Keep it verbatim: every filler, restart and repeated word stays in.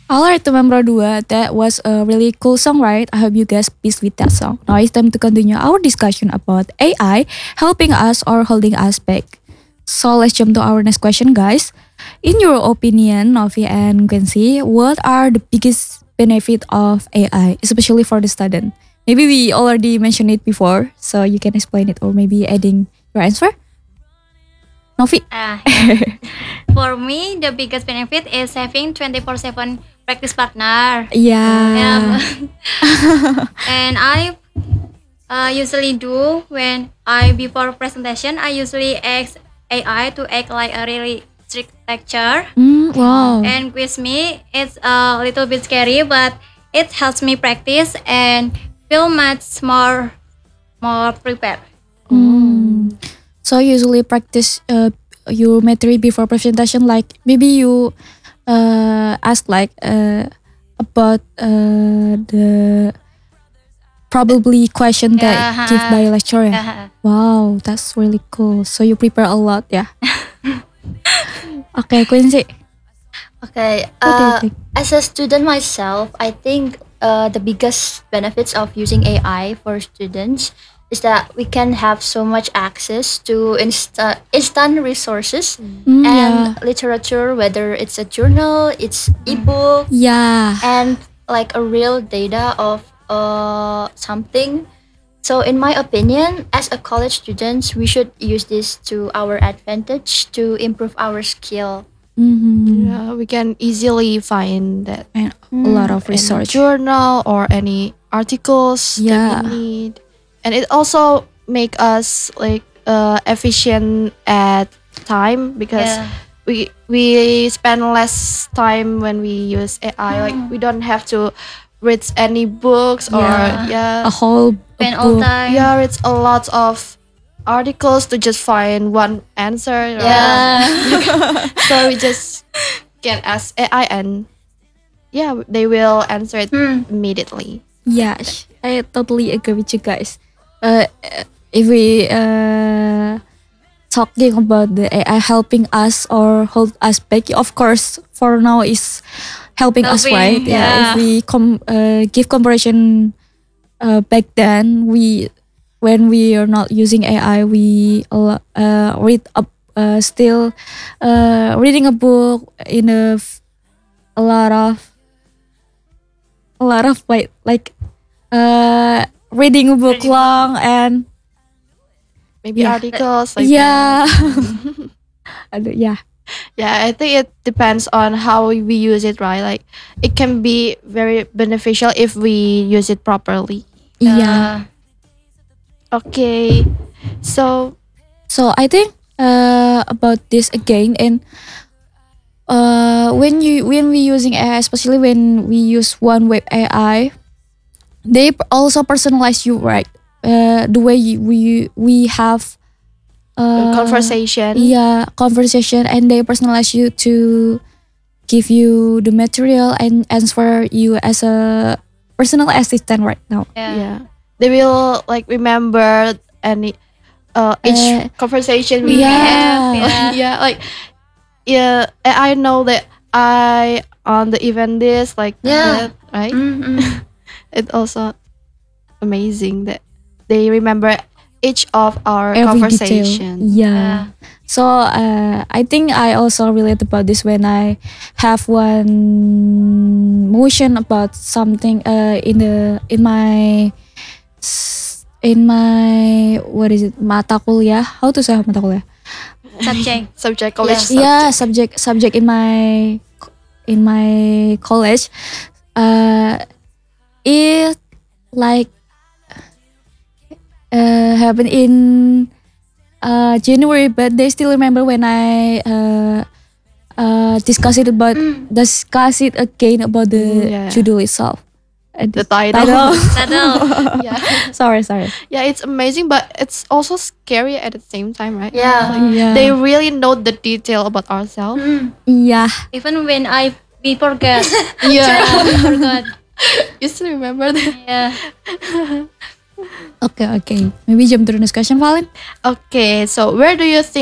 Alright, teman dua, that was a really cool song, right? I hope you guys pleased with that song. Now it's time to continue our discussion about A I helping us or holding us back. So let's jump to our next question, guys. In your opinion, Novi and Quincy, what are the biggest benefit of A I, especially for the student? Maybe we already mentioned it before, so you can explain it or maybe adding your answer. Novi? Uh, yeah. For me, the biggest benefit is having twenty-four seven practice partner. Yeah. Um, and I uh, usually do when I before presentation, I usually ask A I to act like a really strict lecturer. Mm, wow. And with me, it's a little bit scary, but it helps me practice and feel much more more prepared. Mm. So you usually practice uh, your material before presentation, like maybe you uh, ask like uh, about uh, the probably question that Yeah. give by lecturer. Yeah. Wow, that's really cool. So you prepare a lot, yeah. Okay, Quincy. Okay, What do you uh, think? as a student myself, I think uh, the biggest benefits of using A I for students is that we can have so much access to insta- instant resources Mm, and yeah. literature, whether it's a journal, it's ebook, Yeah. and like a real data of uh, something. So, in my opinion, as a college students, we should use this to our advantage to improve our skill. Mhm. Yeah, we can easily find that And a lot of any research. journal or any articles Yeah. that we need, and it also make us like uh, efficient at time because Yeah. we we spend less time when we use A I. Like we don't have to read any books or Yeah. yeah A whole Spend a all book. time. yeah read a lot of articles to just find one answer. right? Yeah. So we just can ask A I and yeah, they will answer it Hmm. immediately. Yeah, sh- I totally agree with you guys. Uh, if we uh talking about the A I helping us or hold us back, of course, for now is helping, us, Helping, right? yeah. If we com- uh, give comparison uh, back then, we when we are not using A I, we a lo- uh, read up uh, still uh, reading a book in a, f- a lot of a lot of like like uh, reading a book Reading long and Maybe Yeah. articles like yeah. that. Aduh, yeah. Yeah, I think it depends on how we use it, right? Like it can be very beneficial if we use it properly. Yeah. Uh, Okay. So So I think uh, about this again, and uh, when you when we using A I, especially when we use one web A I, they p- also personalize you, right? Uh, the way you, we we have uh, conversation. yeah, conversation, and they personalize you to give you the material and answer you as a personal assistant right now. yeah. Yeah. They will like remember any uh each Uh, conversation we yeah. had. Yeah. yeah, like yeah, I know that I on the event this like Yeah. that, right? Mm, mm. It's also amazing that they remember each of our Every conversation. detail. Yeah. Yeah. So uh, I think I also relate about this when I have one motion about something uh, in the in my s- in my what is it mata kuliah? How to say mata kuliah? Subject. Subject college Yeah. subject. Yeah, subject subject in my in my college. Uh, it like uh, happened in uh, January, but they still remember when I uh, uh, discuss it about discuss it again about the Mm, yeah. judul itself. Uh, The title. Title. yeah. sorry, sorry. Yeah, it's amazing, but it's also scary at the same time, right? Yeah. Yeah. They really know the detail about ourselves. Mm. Yeah. Even when I we forget. Yeah. we forgot. You still remember that? Yeah. Okay, okay. Maybe jump to the next question, Valin. Okay, so where do you think